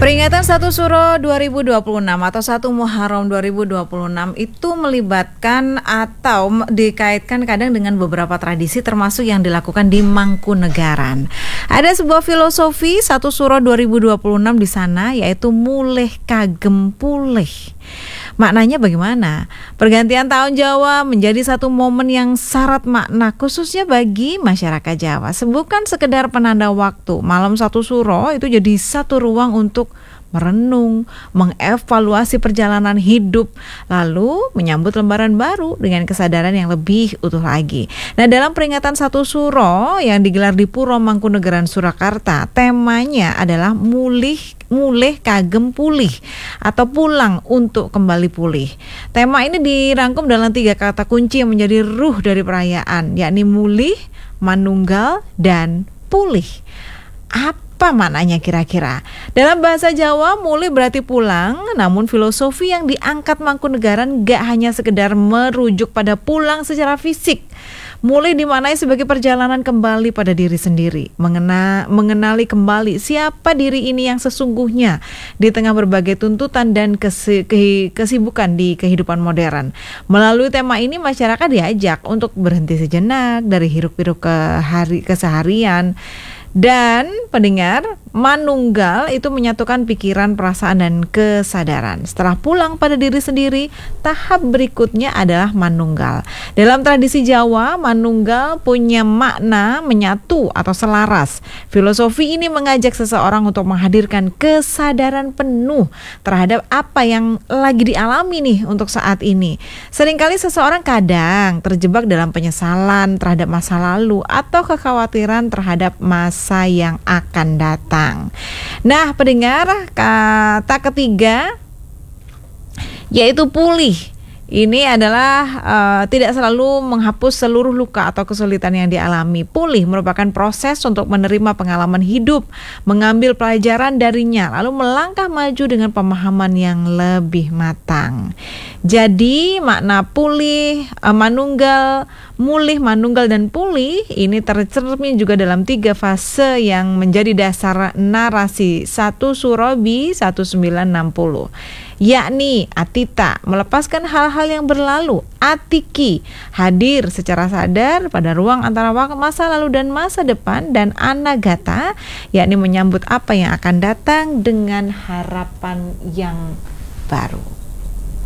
Peringatan 1 Suro 2026 atau 1 Muharram 2026 itu melibatkan atau dikaitkan kadang dengan beberapa tradisi termasuk yang dilakukan di Mangkunegaran. Ada sebuah filosofi 1 Suro 2026 di sana, yaitu mulih kagem pulih. Maknanya bagaimana? Pergantian tahun Jawa menjadi satu momen yang syarat makna khususnya bagi masyarakat Jawa. Bukan sekedar penanda waktu. Malam 1 Suro itu jadi satu ruang untuk merenung, mengevaluasi perjalanan hidup, lalu menyambut lembaran baru dengan kesadaran yang lebih utuh lagi. Nah, dalam peringatan 1 Suro yang digelar di Puro Mangkunegaran, Surakarta, temanya adalah mulih kagem pulih atau pulang untuk kembali pulih. Tema ini dirangkum dalam 3 kata kunci yang menjadi ruh dari perayaan, yakni mulih, manunggal, dan pulih. Apa maknanya kira-kira? Dalam bahasa Jawa, mulih berarti pulang, namun filosofi yang diangkat Mangkunegaran gak hanya sekedar merujuk pada pulang secara fisik. Mulih dimaknai sebagai perjalanan kembali pada diri sendiri, mengenali kembali siapa diri ini yang sesungguhnya di tengah berbagai tuntutan dan kesibukan di kehidupan modern. Melalui tema ini, masyarakat diajak untuk berhenti sejenak dari hiruk-pikuk keseharian. Dan pendengar, manunggal itu menyatukan pikiran, perasaan, dan kesadaran. Setelah pulang pada diri sendiri, tahap berikutnya adalah manunggal. Dalam tradisi Jawa, manunggal punya makna menyatu atau selaras. Filosofi ini mengajak seseorang untuk menghadirkan kesadaran penuh terhadap apa yang lagi dialami nih untuk saat ini. Seringkali seseorang kadang terjebak dalam penyesalan terhadap masa lalu atau kekhawatiran terhadap masa yang akan datang. Nah, pendengar, kata ketiga yaitu pulih. Ini adalah tidak selalu menghapus seluruh luka atau kesulitan yang dialami. Pulih merupakan proses untuk menerima pengalaman hidup, mengambil pelajaran darinya, lalu melangkah maju dengan pemahaman yang lebih matang. Jadi makna pulih, manunggal, mulih, manunggal, dan pulih ini tercermin juga dalam 3 fase yang menjadi dasar narasi 1 Suro 1960. Yakni atita, melepaskan hal-hal yang berlalu, atiki, hadir secara sadar pada ruang antara masa lalu dan masa depan, dan anagata, yakni menyambut apa yang akan datang dengan harapan yang baru.